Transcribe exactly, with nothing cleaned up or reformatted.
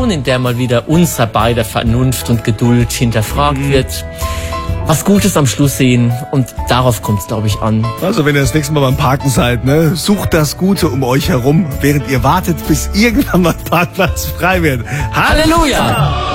Situation, in der mal wieder unser beider Vernunft und Geduld hinterfragt mhm. wird. Was Gutes am Schluss sehen und darauf kommt es, glaube ich, an. Also wenn ihr das nächste Mal beim Parken seid, ne, sucht das Gute um euch herum, während ihr wartet, bis irgendwann mal ein Parkplatz frei wird. Halleluja!